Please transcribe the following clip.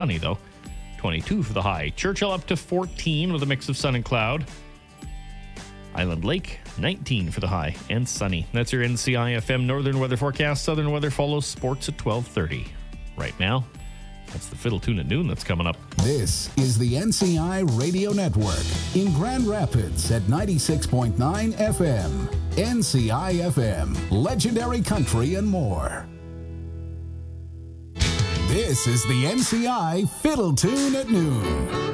Sunny, though. 22 for the high. Churchill up to 14 with a mix of sun and cloud. Island Lake, 19 for the high and sunny. That's your NCI FM Northern Weather Forecast. Southern Weather follows sports at 12:30. Right now, that's the Fiddle Tune at noon that's coming up. This is the NCI Radio Network in Grand Rapids at 96.9 FM. NCI FM, legendary country and more. This is the NCI Fiddle Tune at noon.